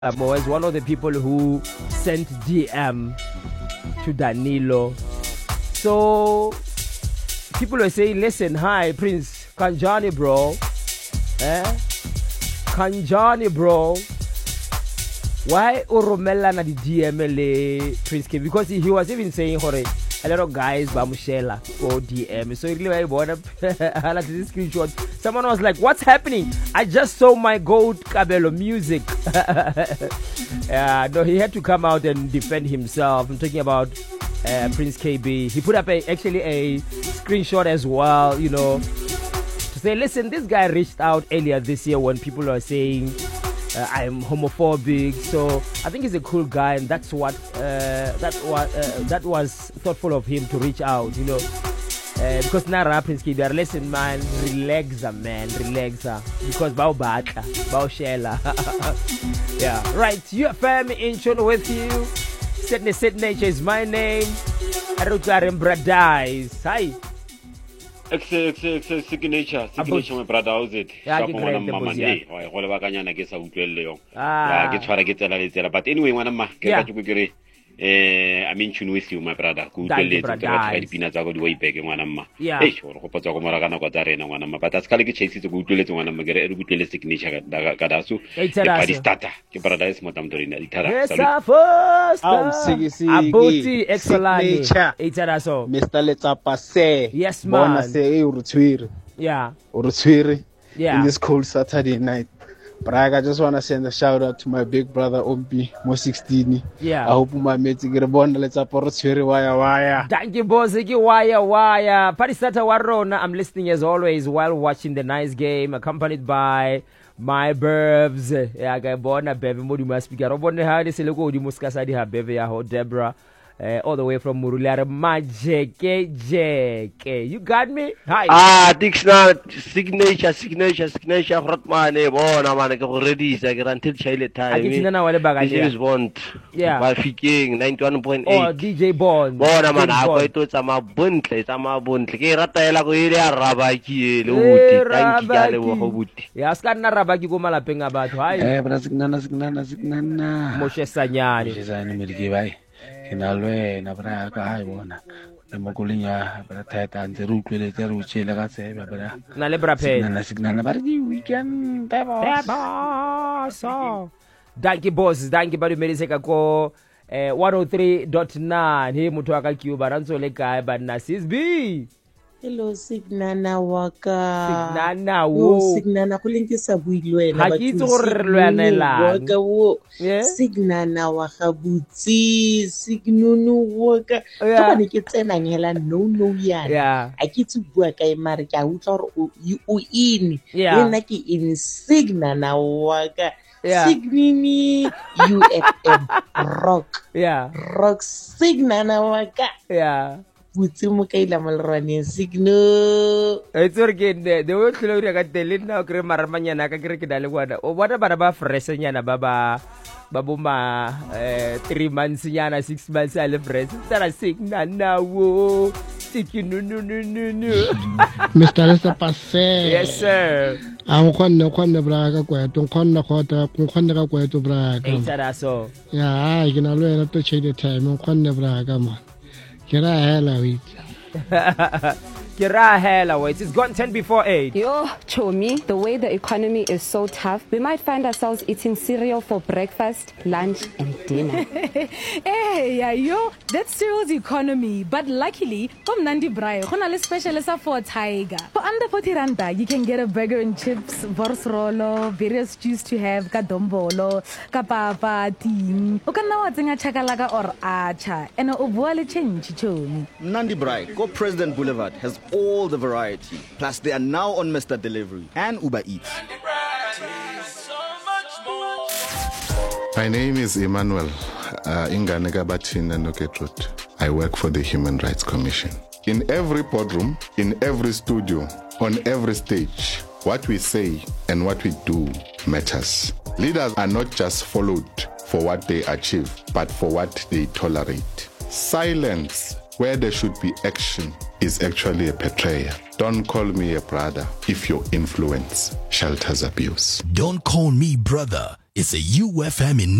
was one of the people who sent DM to Danilo. So people were saying, listen, hi, Prince Kanjani, bro. Kanjani, bro. Why Oromela na di DM le Prince K? Because he was even saying, hore, a lot of guys bamushela or DM. So really I bought up this screenshot. Someone was like, what's happening? I just saw my gold Kabelo music. No, he had to come out and defend himself. I'm talking about Prince KB. He put up actually a screenshot as well, you know, to say, listen, this guy reached out earlier this year when people are saying I'm homophobic. So I think he's a cool guy, and that was thoughtful of him to reach out, you know. Because Nara Prince Kid, listen, man, relaxa, because bao bata, bao shela. Yeah, right. UFM in tune with you. Sydney Nature is my name. Arutarim Bradais. Hi. Signature, my brother, how's it? Yeah, but anyway, I'm in tune with you, my brother. Good peanuts are way back in one. Yeah. But that's Kaliki chases to go to let one of my signature. Gadasu, the starter. Your brother is Madame Dorina. Aboti excellent. Mr. Let's passe. Yes, man. Yeah. In this cold Saturday night. Braga, I just want to send a shout out to my big brother Ompi, Mo 16. Yeah. I hope my mates get a bond. Let's up wire. Thank you, boss. Wire. Parisata Warona. I'm listening as always while watching the nice game, accompanied by my burbs. Yeah, I born a bevy modu must speak. I don't how this logo di muskasadi ha bevy ho Deborah. All the way from Murulare Majeke. You got me? Hi. Dixna signature Rotman bona man ke already sa ke rantil chaile time. This is Bond. Yeah. By Fiking 91.8. Oh, DJ Bond. Bona man a go ito tsama bontle ke ratela go ile a rabaki le uti. Thank you gale wo go buti. Ya ska nna rabaki go malapeng a batho. Hi. Bra signana. Moshe Sanyane. Jezani medike bai. Kinalwe na bra ka hai bona. Le mokulinya bra thata ntse re utlwele tse re utshele ka tsebe bra. Na le bra phe. Signana ba di weekend beba. So. Thank you boss. Thank you ba dumedise ka ko 103.9 he motho wa ka Cuba rantso le kae ba nna Sisbi. Hello Signana waka. Signana wo. Signana go linkisa builwena ba ke itse gore re lwanela. Waka wo. Signana wa ga butsi, Signunu waka. Ka bone ke tsena ngela no yana. A ke tse bua ka mare ke a utlwa gore o in. Le nna ke in Signana waka. Signini UFM rock. Yeah. Rock Signana waka. Yeah. Butsi mo ka ila malrwane signo. It's okay. The way to look at the lid now, cream maramanya ka kire kidale wana. O wada ba fresh nyana baba babuma 3 months nyana 6 months ale fresh. Tara Signana wo. Sikinu no. Mr. Lester passe. Yes sir. Am khonne braga kweto khonna khota khonne ka kweto braga. Eitara so. Ya ke na lwena to chede time khonne braga man. Kira hela wait. It's gone 10 before 8. Yo, Chomi, the way the economy is so tough, we might find ourselves eating cereal for breakfast, lunch, and dinner. Yo, that's cereal's economy. But luckily, from Nandi Braai, we special for Tiger. For under 40 randa, you can get a burger and chips, borsrolo, various juice to have, kadombolo, kapapa, ting. You can now think a chakalaka or acha, and a obuale change, Chomi. Nandi Braai, Go President Boulevard, has all the variety. Plus, they are now on Mr. Delivery and Uber Eats. My name is Emmanuel Inganega Batina Noketrut. I work for the Human Rights Commission. In every boardroom, in every studio, on every stage, what we say and what we do matters. Leaders are not just followed for what they achieve, but for what they tolerate. Silence where there should be action is actually a betrayal. Don't call me a brother if your influence shelters abuse. Don't call me brother is a UFM